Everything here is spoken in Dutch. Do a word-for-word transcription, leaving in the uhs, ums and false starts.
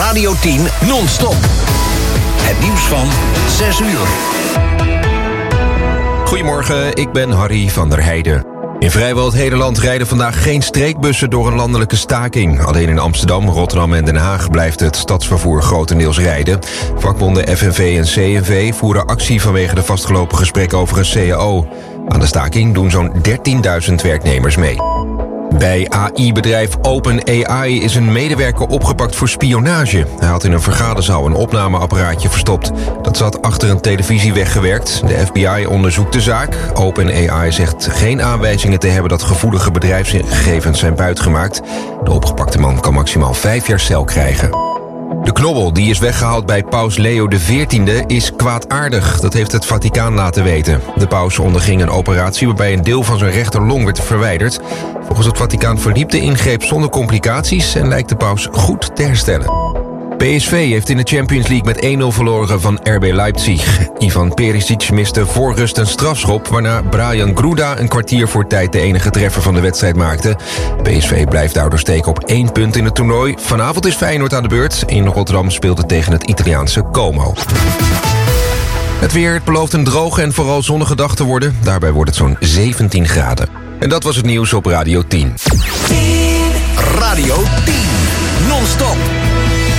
Radio tien non-stop. Het nieuws van zes uur. Goedemorgen, ik ben Harry van der Heijden. In vrijwel het hele land rijden vandaag geen streekbussen door een landelijke staking. Alleen in Amsterdam, Rotterdam en Den Haag blijft het stadsvervoer grotendeels rijden. Vakbonden F N V en C N V voeren actie vanwege de vastgelopen gesprekken over een C A O. Aan de staking doen zo'n dertienduizend werknemers mee. Bij A I-bedrijf OpenAI is een medewerker opgepakt voor spionage. Hij had in een vergaderzaal een opnameapparaatje verstopt. Dat zat achter een televisie weggewerkt. De F B I onderzoekt de zaak. OpenAI zegt geen aanwijzingen te hebben dat gevoelige bedrijfsgegevens zijn buitgemaakt. De opgepakte man kan maximaal vijf jaar cel krijgen. De knobbel die is weggehaald bij paus Leo de veertiende is kwaadaardig. Dat heeft het Vaticaan laten weten. De paus onderging een operatie waarbij een deel van zijn rechterlong werd verwijderd. Volgens het Vaticaan verliep de ingreep zonder complicaties en lijkt de paus goed te herstellen. P S V heeft in de Champions League met één nul verloren van R B Leipzig. Ivan Perisic miste voor rust een strafschop, waarna Brian Gruda een kwartier voor tijd de enige treffer van de wedstrijd maakte. P S V blijft daardoor steken op één punt in het toernooi. Vanavond is Feyenoord aan de beurt. In Rotterdam speelt het tegen het Italiaanse Como. Het weer, het belooft een droge en vooral zonnige dag te worden. Daarbij wordt het zo'n zeventien graden. En dat was het nieuws op Radio tien. Radio tien non-stop.